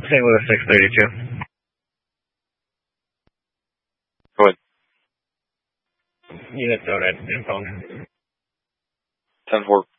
St. Louis 632. Go ahead. Unit noted. Info. 10-4.